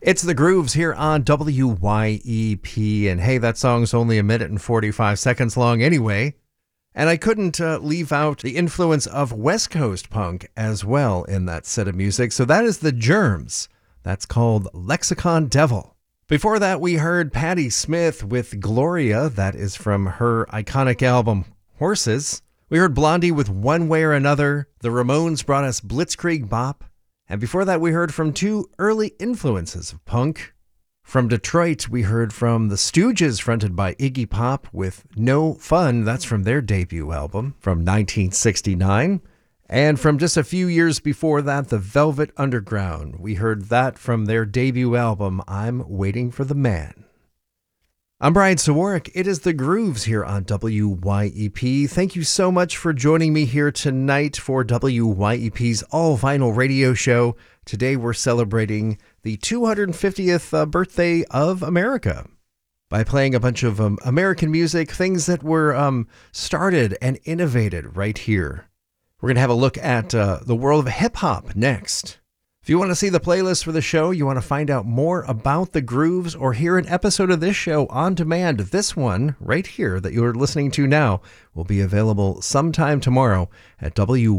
It's The Grooves here on WYEP, and hey, that song's only a minute and 45 seconds long anyway. And I couldn't leave out the influence of West Coast punk as well in that set of music, so that is The Germs. That's called Lexicon Devil. Before that, we heard Patti Smith with Gloria, that is from her iconic album Horses. We heard Blondie with One Way or Another. The Ramones brought us Blitzkrieg Bop. And before that, we heard from two early influences of punk. From Detroit, we heard from the Stooges, fronted by Iggy Pop, with No Fun. That's from their debut album from 1969. And from just a few years before that, the Velvet Underground. We heard that from their debut album, I'm Waiting for the Man. I'm Brian Sawarek. It is The Grooves here on WYEP. Thank you so much for joining me here tonight for WYEP's All Vinyl Radio Show. Today we're celebrating the 250th birthday of America by playing a bunch of American music, things that were started and innovated right here. We're going to have a look at the world of hip-hop next. If you want to see the playlist for the show, you want to find out more about The Grooves, or hear an episode of this show on demand, this one right here that you're listening to now will be available sometime tomorrow at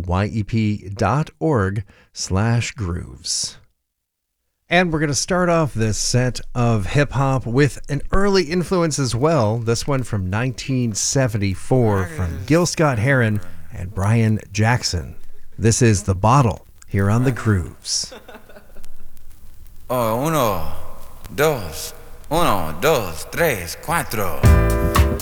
wyep.org/grooves. And we're going to start off this set of hip-hop with an early influence as well. This one from 1974 from Gil Scott-Heron and Brian Jackson. This is The Bottle here on The Grooves. Oh, 1, 2, 1, 2, 3, 4.